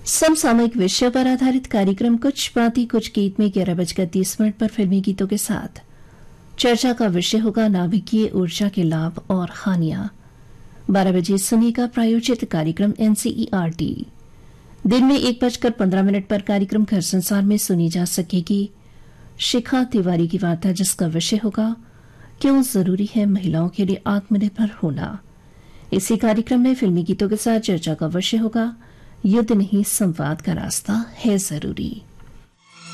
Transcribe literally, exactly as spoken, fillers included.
समसामयिक विषयों पर आधारित कार्यक्रम कुछ बातें कुछ गीत में ग्यारह बजकर तीस मिनट पर फिल्मी गीतों के साथ चर्चा का विषय होगा नाभिकीय ऊर्जा के लाभ और हानियां। बारह बजे सुनिएगा प्रायोजित कार्यक्रम एनसीईआरटी। दिन में एक बजकर पंद्रह मिनट पर कार्यक्रम घर संसार में सुनी जा सकेगी शिखा तिवारी की वार्ता, जिसका विषय होगा क्यों जरूरी है महिलाओं के लिए आत्मनिर्भर होना। इसी कार्यक्रम में फिल्मी गीतों के साथ चर्चा का विषय होगा युद्ध नहीं संवाद का रास्ता है जरूरी।